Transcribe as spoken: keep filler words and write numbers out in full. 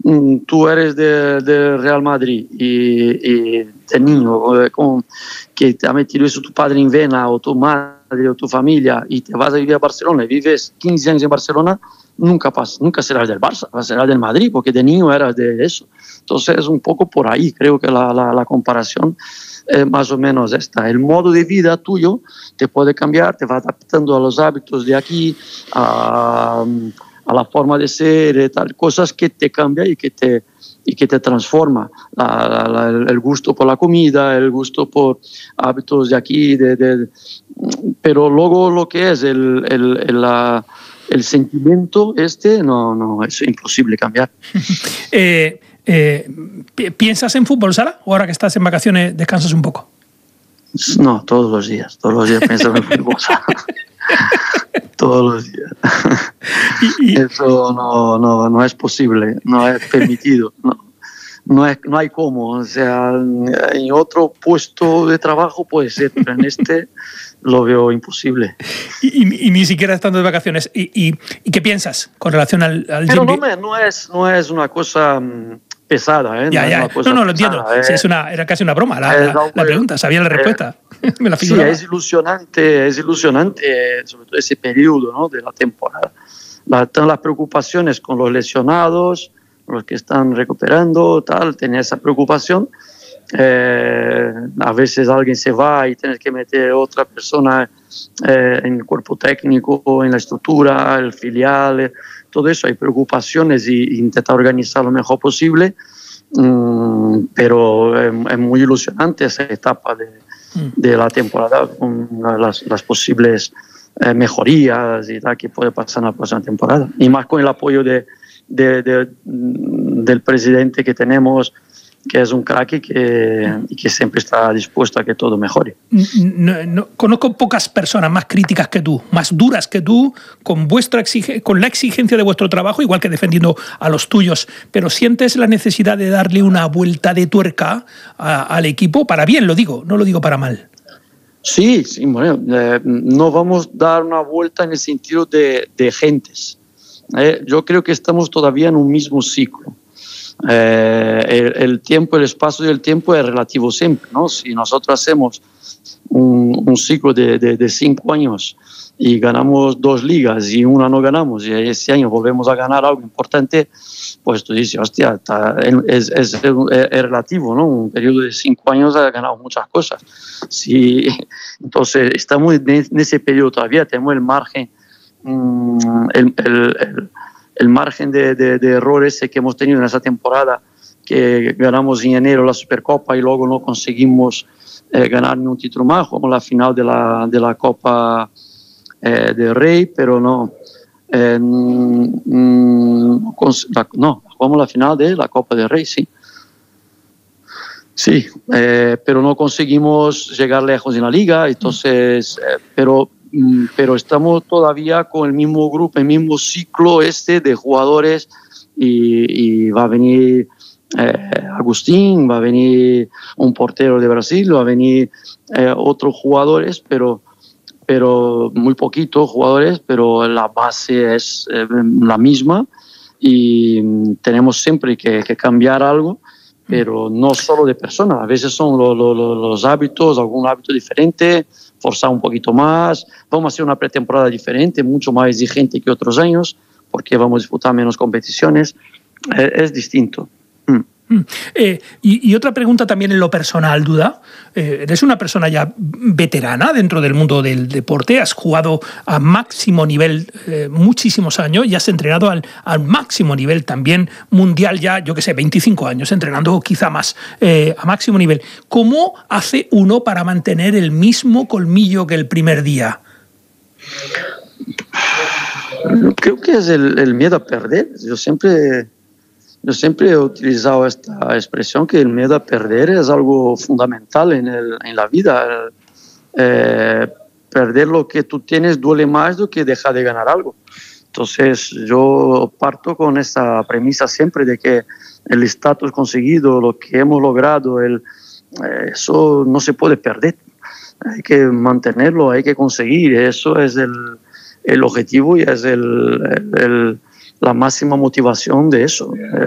tú eres de, de Real Madrid y, y de niño, con, que te ha metido eso tu padre en vena o tu madre o tu familia y te vas a vivir a Barcelona y vives quince años en Barcelona, nunca pasa, nunca serás del Barça, serás del Madrid, porque de niño eras de eso. Entonces es un poco por ahí, creo que la, la, la comparación es más o menos esta. El modo de vida tuyo te puede cambiar, te va adaptando a los hábitos de aquí, a, a la forma de ser, tal, cosas que te cambian y que te, y que te transforma. La, la, el gusto por la comida, el gusto por hábitos de aquí, de, de, pero luego lo que es el, el, el, la, el sentimiento este, no, no, es imposible cambiar. eh, eh, ¿Piensas en fútbol, Sala? ¿O ahora que estás en vacaciones descansas un poco? No, todos los días, todos los días pienso en fútbol. Todos los días. ¿Y, y? Eso no, no, no es posible, no es permitido. No, no, es, no hay cómo. O sea, en otro puesto de trabajo puede ser, pero en este lo veo imposible. Y, y, y ni siquiera estando de vacaciones. ¿Y, y, y qué piensas con relación al, al Pero no, me, no, es, no es una cosa pesada, ¿eh? Ya, no, ya. Es una no, no, lo pesada, entiendo. ¿eh? Sí, es una, era casi una broma la, la, la pregunta, sabía la respuesta. Eh, Me la figuraba. Sí, es ilusionante, es ilusionante, sobre todo ese periodo, ¿no?, de la temporada. La, están las preocupaciones con los lesionados, los que están recuperando, tal, tener esa preocupación. Eh, a veces alguien se va y tienes que meter otra persona eh, en el cuerpo técnico, en la estructura, el filial, todo eso. Hay preocupaciones y, y intentar organizar lo mejor posible, mm, pero es, es muy ilusionante esa etapa de, de la temporada con las, las posibles eh, mejorías y tal que puede pasar en la próxima temporada. Y más con el apoyo de, de, de, del presidente que tenemos, que es un crack y que, y que siempre está dispuesto a que todo mejore. No, no, conozco pocas personas más críticas que tú, más duras que tú, con, vuestra exige, con la exigencia de vuestro trabajo, igual que defendiendo a los tuyos, pero ¿sientes la necesidad de darle una vuelta de tuerca a, al equipo? Para bien, lo digo, no lo digo para mal. Sí, sí, bueno, eh, no vamos a dar una vuelta en el sentido de, de gentes. Eh, yo creo que estamos todavía en un mismo ciclo. Eh, el, el tiempo, el espacio del tiempo es relativo siempre, ¿no? Si nosotros hacemos un, un ciclo de, de, de cinco años y ganamos dos ligas y una no ganamos y ese año volvemos a ganar algo importante, pues tú dices, hostia, está, es, es, es, es relativo, ¿no? Un periodo de cinco años ha ganado muchas cosas. Sí, entonces estamos en ese periodo todavía, tenemos el margen, el, el, el el margen de, de, de errores que hemos tenido en esa temporada, que ganamos en enero la Supercopa y luego no conseguimos eh, ganar ni un título más, como la final de la, de la Copa eh, del Rey, pero no, eh, mm, no, como la final de la Copa del Rey, sí. Sí, eh, pero no conseguimos llegar lejos en la liga, entonces, eh, pero pero estamos todavía con el mismo grupo, el mismo ciclo este de jugadores y, y va a venir eh, Agustín, va a venir un portero de Brasil, va a venir eh, otros jugadores, pero, pero muy poquitos jugadores, pero la base es eh, la misma y tenemos siempre que, que cambiar algo, pero no solo de personas, a veces son lo, lo, lo, los hábitos, algún hábito diferente, forzar un poquito más, vamos a hacer una pretemporada diferente, mucho más exigente que otros años, porque vamos a disputar menos competiciones, eh, es distinto. Mm. Eh, y, y otra pregunta también en lo personal, Duda. Eh, eres una persona ya veterana dentro del mundo del deporte, has jugado a máximo nivel eh, muchísimos años y has entrenado al, al máximo nivel también mundial ya, yo qué sé, veinticinco años, entrenando quizá más eh, a máximo nivel. ¿Cómo hace uno para mantener el mismo colmillo que el primer día? Creo que es el, el miedo a perder. Yo siempre... Yo siempre he utilizado esta expresión que el miedo a perder es algo fundamental en, el, en la vida. Eh, perder lo que tú tienes duele más do que dejar de ganar algo. Entonces yo parto con esa premisa siempre de que el estatus conseguido, lo que hemos logrado, el, eh, eso no se puede perder. Hay que mantenerlo, hay que conseguir. Eso es el, el objetivo y es el, el, el, la máxima motivación de eso.